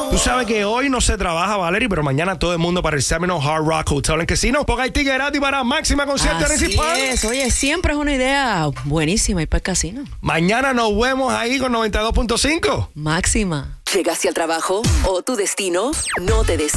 Tú sabes que hoy no se trabaja, Valerie, pero mañana todo el mundo para el Seminole Hard Rock Hotel en Casino, porque hay ticket gratis para Máxima Concierto Municipal. Oye, siempre es una idea buenísima ir para el casino. Mañana nos vemos ahí con 92.5. Máxima. ¿Llegaste al trabajo o tu destino? No te des